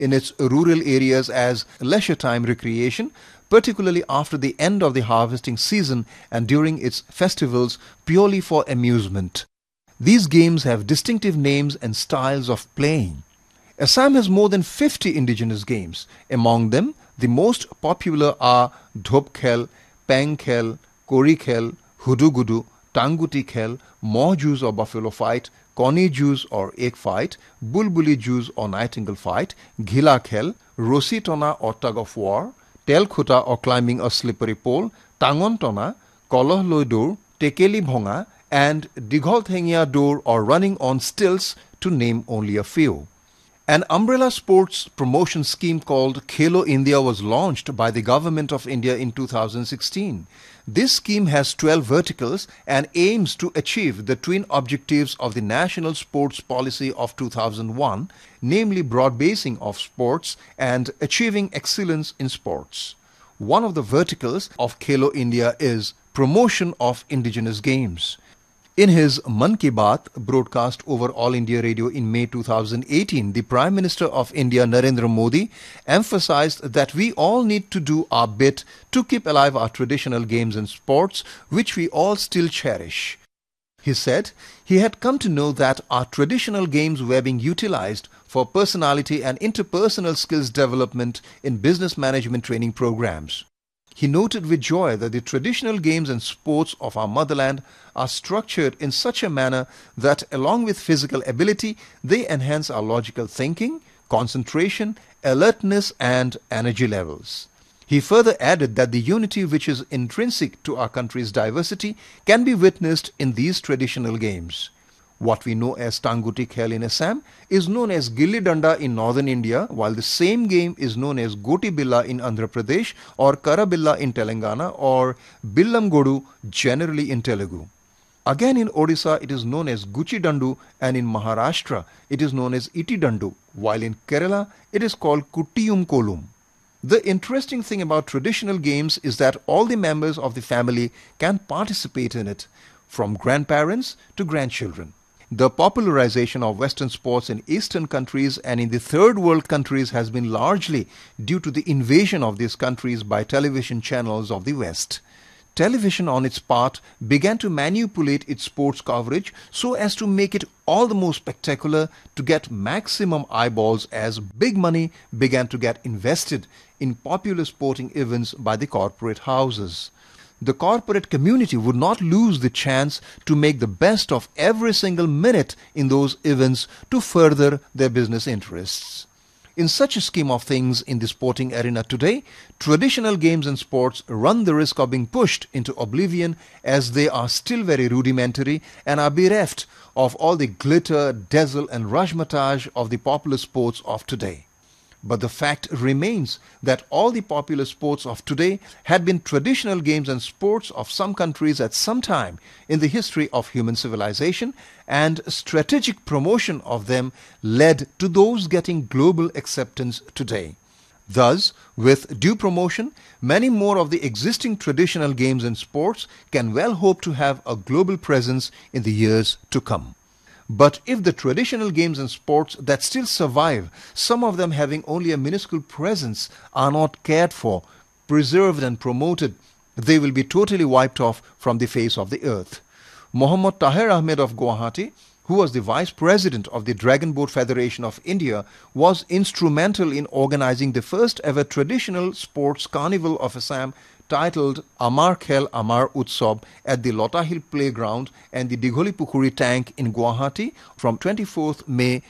in its rural areas as leisure time recreation, particularly after the end of the harvesting season and during its festivals purely for amusement. These games have distinctive names and styles of playing. Assam has more than 50 indigenous games. Among them, the most popular are Dhop Khel, Peng Khel, Kori Khel, Hudu Gudu, Tanguti Khel, Moh Juice or Buffalo Fight, Koni Juice or Egg Fight, Bulbuli Juice or Nightingale Fight, Ghila Khel, Rosi Tona or Tug of War, Tel Khuta or Climbing a Slippery Pole, Tangon Tona, Koloh Loi Dur, Tekeli Bhonga, and Dighol Thengia Dur or Running on Stilts, to name only a few. An umbrella sports promotion scheme called Khelo India was launched by the Government of India in 2016. This scheme has 12 verticals and aims to achieve the twin objectives of the National Sports Policy of 2001, namely broad-basing of sports and achieving excellence in sports. One of the verticals of Khelo India is promotion of indigenous games. In his Mann Ki Baat broadcast over All India Radio in May 2018, the Prime Minister of India Narendra Modi emphasized that we all need to do our bit to keep alive our traditional games and sports, which we all still cherish. He said he had come to know that our traditional games were being utilized for personality and interpersonal skills development in business management training programs. He noted with joy that the traditional games and sports of our motherland are structured in such a manner that along with physical ability, they enhance our logical thinking, concentration, alertness and energy levels. He further added that the unity which is intrinsic to our country's diversity can be witnessed in these traditional games. What we know as Tanguti Khel in Assam is known as Gilli Danda in northern India, while the same game is known as Goti Billa in Andhra Pradesh or Karabilla in Telangana or Billam Godu generally in Telugu. Again in Odisha it is known as Guchi Dandu, and in Maharashtra it is known as Iti Dandu, while in Kerala it is called Kuttiyum Kolum. The interesting thing about traditional games is that all the members of the family can participate in it, from grandparents to grandchildren. The popularization of Western sports in Eastern countries and in the Third World countries has been largely due to the invasion of these countries by television channels of the West. Television on its part began to manipulate its sports coverage so as to make it all the more spectacular to get maximum eyeballs as big money began to get invested in popular sporting events by the corporate houses. The corporate community would not lose the chance to make the best of every single minute in those events to further their business interests. In such a scheme of things in the sporting arena today, traditional games and sports run the risk of being pushed into oblivion as they are still very rudimentary and are bereft of all the glitter, dazzle and razzmatazz of the popular sports of today. But the fact remains that all the popular sports of today had been traditional games and sports of some countries at some time in the history of human civilization, and strategic promotion of them led to those getting global acceptance today. Thus, with due promotion, many more of the existing traditional games and sports can well hope to have a global presence in the years to come. But if the traditional games and sports that still survive, some of them having only a minuscule presence, are not cared for, preserved and promoted, they will be totally wiped off from the face of the earth. Mohammad Tahir Ahmed of Guwahati, who was the Vice President of the Dragon Boat Federation of India, was instrumental in organizing the first ever traditional sports carnival of Assam titled Amar Khel Amar Utsav at the Lota Hill Playground and the Digholi Pukhuri Tank in Guwahati from 24th May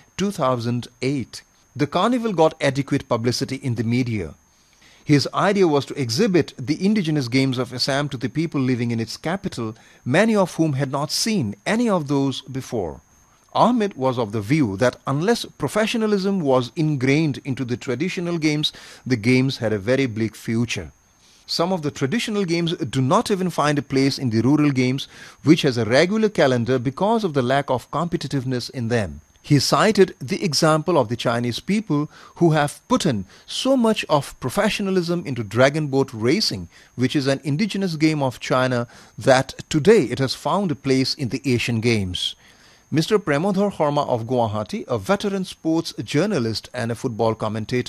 2008. The carnival got adequate publicity in the media. His idea was to exhibit the indigenous games of Assam to the people living in its capital, many of whom had not seen any of those before. Ahmed was of the view that unless professionalism was ingrained into the traditional games, the games had a very bleak future. Some of the traditional games do not even find a place in the rural games, which has a regular calendar because of the lack of competitiveness in them. He cited the example of the Chinese people who have put in so much of professionalism into dragon boat racing, which is an indigenous game of China, that today it has found a place in the Asian Games. Mr. Premodhar Horma of Guwahati, a veteran sports journalist and a football commentator,